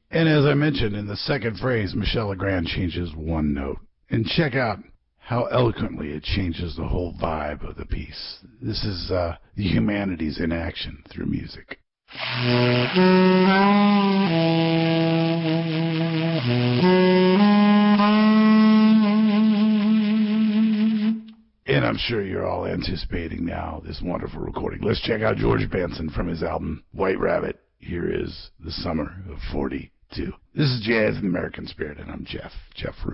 And as I mentioned, in the second phrase, Michel Legrand changes one note. And check out how eloquently it changes the whole vibe of the piece. This is the humanities in action through music. And I'm sure you're all anticipating now this wonderful recording. Let's check out George Benson from his album White Rabbit. Here is The Summer of 42. This is Jazz in the American Spirit, and I'm Jeff Root.